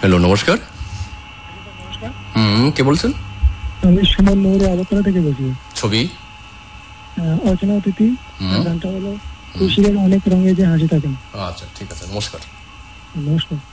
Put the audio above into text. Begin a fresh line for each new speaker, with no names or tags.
Hello, নমস্কার। কে বলছেন?
আমি সুমন নৌরে আগরতলা থেকে বলছি।
ছবি?
অর্চনা অতিথি। গানটা হলো খুশির অনেক রঙে যে হাসি থাকে।
আচ্ছা, ঠিক আছে, নমস্কার।
নমস্কার।